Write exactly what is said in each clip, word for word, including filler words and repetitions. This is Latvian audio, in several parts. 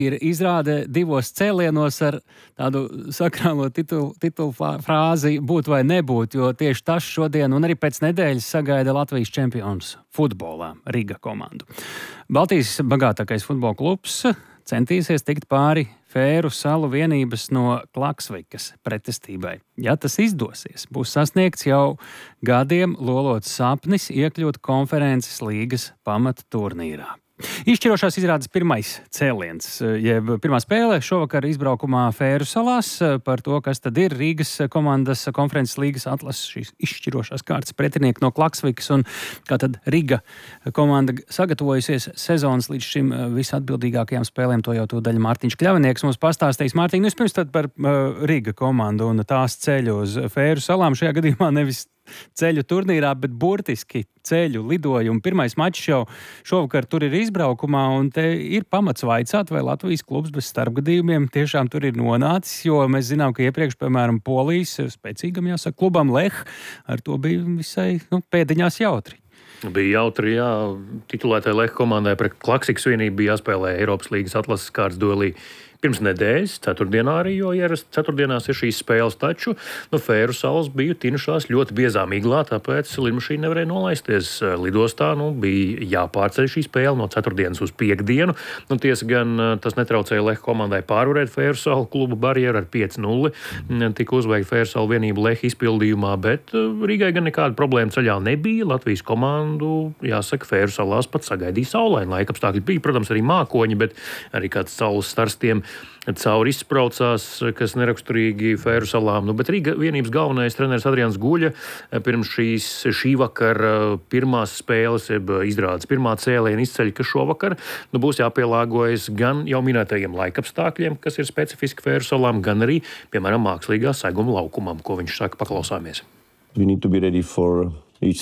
Ir izrāde divos cēlienos ar tādu sakrālo titulu, titulu frāzi būt vai nebūt, jo tieši tas šodien un arī pēc nedēļas sagaida Latvijas čempions futbolā Riga komandu. Baltijas bagātākais futbola klubs centīsies tikt pāri Fēru salu vienības no Klaksvikas pretestībai. Ja tas izdosies, būs sasniegts jau gadiem lolots sapnis iekļūt konferences līgas pamata turnīrā. Izšķirošās izrādes pirmais cēliens, jeb pirmā spēle šovakar izbraukumā Fēru salās par to, kas tad ir Rīgas komandas konferences līgas atlases šīs izšķirošās kārtas pretinieki no Klaksvikas un kā tad Riga komanda sagatavojusies sezonas līdz šim visatbildīgākajām spēlēm. To jau to daļa Mārtiņš Kļavinieks mums pastāstīs. Mārtiņ, nu vispirms tad par uh, Riga komandu un tās ceļu uz Fēru salām. Šajā gadījumā nevis ceļu turnīrā, bet burtiski ceļu lidojumu. Pirmais mačs jau šovakar tur ir izbraukumā, un te ir pamats vaicāt, vai Latvijas klubs bez starpgadījumiem tiešām tur ir nonācis, jo mēs zinām, ka iepriekš, piemēram, Polijas spēcīgam, jāsaka, klubam Lech, ar to bija visai nu, pēdiņās jautri. Bija jautri, jā. Titulētai Lech komandai pret Klaksikas vienību bija jāspēlē Eiropas līgas atlases kārtas duelī pirms nedēļas, ceturtdienā arī, jo ierasti ceturtdienās ir šīs spēles, taču no Fēru salas bija tinušās ļoti biezā miglā, tāpēc lidmašīna nevarēja nolaisties lidostā. Nu, bija jāpārceļ šī spēle no ceturtdienas uz piekdienu. Nu, tiesa gan tas netraucēja Lech komandai pārvarēt Fēru salu klubu barjeru ar pieci nulle. Tika uzveikta Fēru salu vienība Lech izpildījumā, bet Rīgai gan nekāda problēma ceļā nebija. Latvijas komandu, jāsaka, Fēru salās pat sagaidīja saulaini laikapstākļi. Bija, protams, arī mākoņi, bet arī kāds saules starstiem cauri izspraucās, kas neraksturīgi Fēru salām. Nu, bet Rīga vienības galvenais treneris Adrians Guļa pirms šīs šī vakara pirmās spēles, jeb izrādes pirmā cēliena izceļ, ka šovakar nu, būs jāpielāgojas gan jau minētajiem laikapstākļiem, kas ir specifiski Fēru salām, gan arī, piemēram, mākslīgā seguma laukumam, ko viņš saka, paklausāmies. We need to be ready for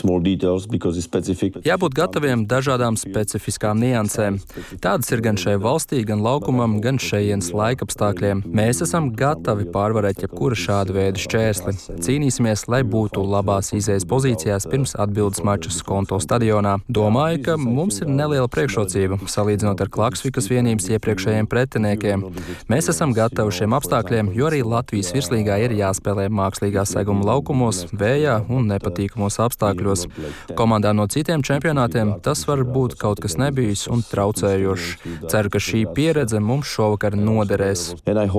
Jābūt gataviem dažādām specifiskām niansēm. Tādas ir gan šai valstī, gan laukumam, gan šejienes laikapstākļiem. Mēs esam gatavi pārvarēt jebkuru šādu veidu šķērsli. Cīnīsimies, lai būtu labās izējas pozīcijās pirms atbildes mača Skonto stadionā. Domāju, ka mums ir neliela priekšrocība, salīdzinot ar Klaksvikas vienības iepriekšējiem pretiniekiem. Mēs esam gatavi šiem apstākļiem, jo arī Latvijas virslīgā ir jāspēlē mākslīgā seguma laukumos, vējā un nepatīkamos apstākļos. Komandām no citiem čempionātiem tas var būt kaut kas nebijis un traucējošs. Ceru, ka šī pieredze mums šovakar noderēs.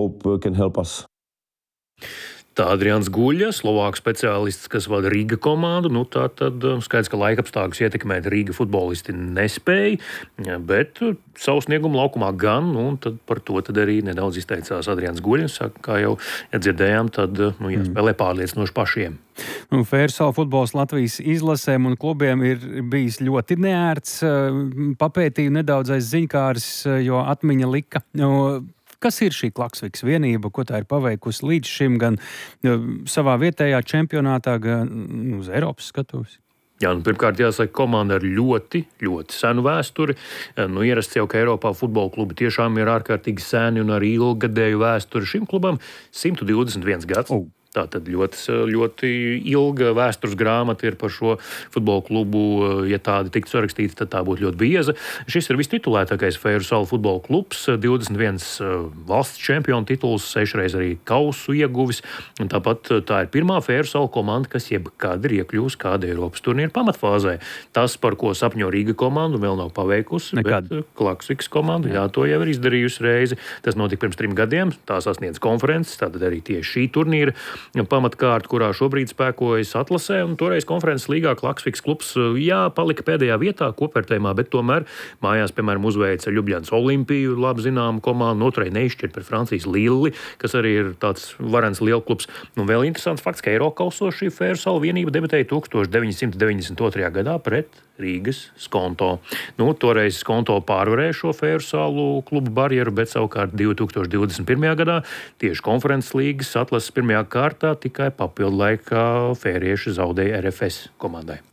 Tā Adrians Guļa, Slovāku speciālists, kas vada Riga komandu. Nu, tā tad skaidrs, ka laikapstākļus ietekmēt Riga futbolisti nespēja, bet savu sniegumu laukumā gan, nu, un tad par to tad arī nedaudz izteicās Adrians Guļa. Saka, kā jau dzirdējām, tad nu, jāspēlē pārliecinoši pašiem. Nu, Fēru salu futbols Latvijas izlasēm un klubiem ir bijis ļoti neērts. Papētīju nedaudz aiz ziņkāres, jo atmiņa lika. Nu, kas ir šī Klaksvikas vienība, ko tā ir paveikusi līdz šim gan savā vietējā čempionātā, gan uz Eiropas skatuves? Jā, nu, pirmkārt jāsaka, komanda ar ļoti, ļoti senu vēsturi. Nu, ierasts jau, ka Eiropā futbola klubi tiešām ir ārkārtīgi seni un arī ilgadēju vēsturi. Šim klubam simt divdesmit viens gads. Oh. Tā tad ļoti, ļoti ilga vēstures grāmata ir par šo futbola klubu. Ja tāda tiktu sarakstīta, tad tā būtu ļoti bieza. Šis ir vistitulētākais Fēru salu futbola klubs. divdesmit viens valsts čempionu tituls, sešreiz arī kausu ieguvis. Un tāpat tā ir pirmā Fēru salu komanda, kas jebkad ir iekļūst kāda Eiropas turnīra pamatfāzē. Tas, par ko sapņo Riga komandu, vēl nav paveikusi. Nekad. Bet Klaksikas komanda, jā, to jau ir izdarījusi reizi. Tas notika pirms trim gadiem. Tā sasniedz konferences, tātad arī tieši šī turnīra pamatkārta, kurā šobrīd spēkojas atlasē, un toreiz konferences līgā Klaksvikas klubs, jā, palika pēdējā vietā kopvērtējumā, bet tomēr mājās, piemēram, uzveica Ljubļanas Olimpiju, labi zinām komandu, otrei neizšķirt pret Francijas Lilli, kas arī ir tāds varens lielklubs. Un vēl interesants fakts, ka Eirokausos šī Fēru salu vienība debitēja deviņdesmit deviņdesmit otrajā gadā pret Rīgas Skonto. Nu, toreiz Skonto pārvarēja šo Fēru salu klubu barjeru, bet savukārt divi tūkstoši divdesmit pirmajā gadā tieši konferences līgas atlases pirmajā kārtā tikai papildu laikā fērieši zaudēja R F S komandai.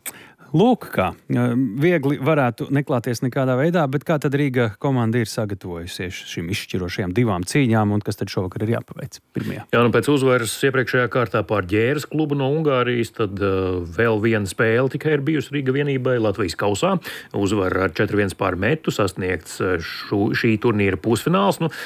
Lūk, kā viegli varētu neklāties nekādā veidā, bet kā tad Rīga komanda ir sagatavojusies šīm izšķirošajām divām cīņām un kas tad šovakar ir jāpaveic pirmajā? Jā, nu pēc uzvaras iepriekšējā kārtā pār Ģēras klubu no Ungārijas, tad uh, vēl viena spēle tikai ir bijusi Rīga vienībai Latvijas kausā. Uzvara ar četri viens pār Metu, sasniegts šu, šī turnīra pusfināls. Nu,